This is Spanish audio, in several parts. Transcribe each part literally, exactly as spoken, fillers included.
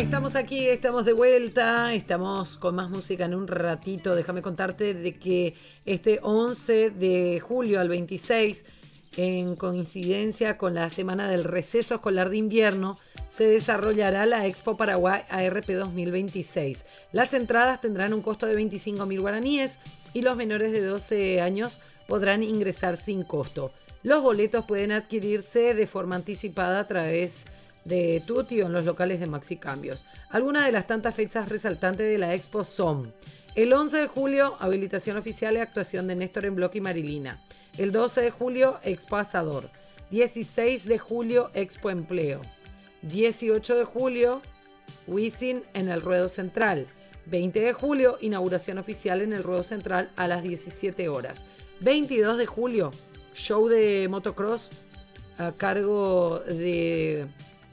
Estamos aquí, estamos de vuelta, estamos con más música en un ratito. Déjame contarte de que este once de julio al veintiséis, en coincidencia con la semana del receso escolar de invierno, se desarrollará la Expo Paraguay A R P dos mil veintiséis. Las entradas tendrán un costo de veinticinco mil guaraníes y los menores de doce años podrán ingresar sin costo. Los boletos pueden adquirirse de forma anticipada a través de Tuti o en los locales de Maxi Cambios. Algunas de las tantas fechas resaltantes de la Expo son: el once de julio, habilitación oficial y actuación de Néstor en Bloque y Marilina. El doce de julio, Expo Asador. dieciséis de julio, Expo Empleo. dieciocho de julio, Wisin en el Ruedo Central. veinte de julio, inauguración oficial en el Ruedo Central a las diecisiete horas. veintidós de julio, show de motocross a cargo de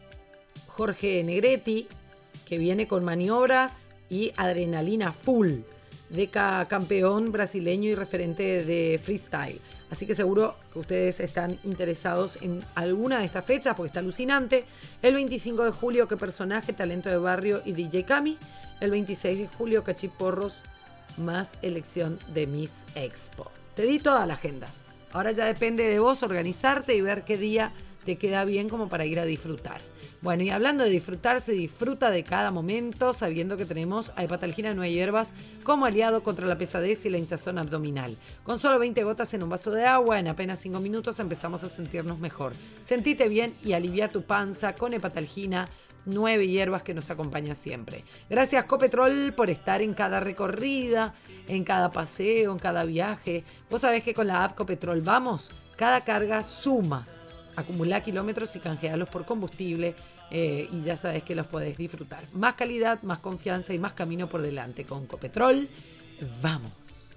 Jorge Negretti, que viene con maniobras y adrenalina full, de campeón brasileño y referente de freestyle. Así que seguro que ustedes están interesados en alguna de estas fechas porque está alucinante. El veinticinco de julio, qué personaje, talento de barrio y D J Cami. El veintiséis de julio, Cachiporros más elección de Miss Expo. Te di toda la agenda. Ahora ya depende de vos organizarte y ver qué día te queda bien como para ir a disfrutar. Bueno, y hablando de disfrutar, se disfruta de cada momento sabiendo que tenemos a Hepatalgina Nueve Hierbas como aliado contra la pesadez y la hinchazón abdominal. Con solo veinte gotas en un vaso de agua, en apenas cinco minutos empezamos a sentirnos mejor. Sentite bien y alivia tu panza con Hepatalgina Nueve Hierbas, que nos acompaña siempre. Gracias, Copetrol, por estar en cada recorrida, en cada paseo, en cada viaje. Vos sabés que con la app Copetrol Vamos, cada carga suma. Acumulá kilómetros y canjealos por combustible eh, y ya sabes que los podés disfrutar. Más calidad, más confianza y más camino por delante. Con Copetrol, vamos.